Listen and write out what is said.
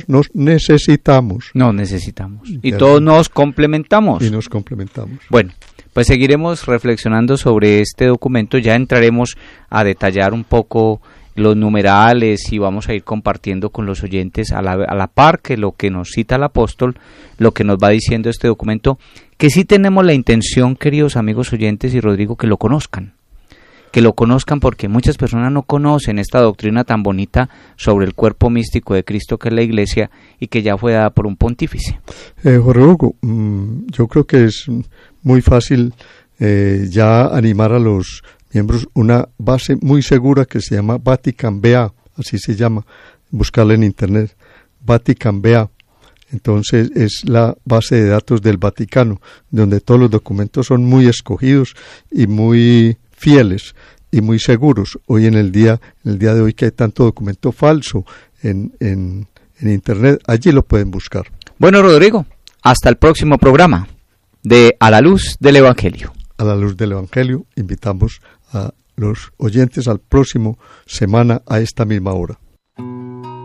nos necesitamos. Nos necesitamos. Y todos nos complementamos. Y nos complementamos. Bueno, pues seguiremos reflexionando sobre este documento, ya entraremos a detallar un poco los numerales y vamos a ir compartiendo con los oyentes a la par que lo que nos cita el apóstol, lo que nos va diciendo este documento, que sí tenemos la intención, queridos amigos oyentes y Rodrigo, que lo conozcan porque muchas personas no conocen esta doctrina tan bonita sobre el cuerpo místico de Cristo que es la Iglesia y que ya fue dada por un pontífice. Jorge Hugo, yo creo que es muy fácil ya animar a los miembros una base muy segura que se llama Vatican BA, así se llama, buscarla en internet, Vatican BA. Entonces es la base de datos del Vaticano, donde todos los documentos son muy escogidos y muy fieles y muy seguros. Hoy en el día de hoy que hay tanto documento falso en internet, allí lo pueden buscar. Bueno, Rodrigo, hasta el próximo programa de A la Luz del Evangelio. A la Luz del Evangelio, invitamos a los oyentes al próximo semana a esta misma hora.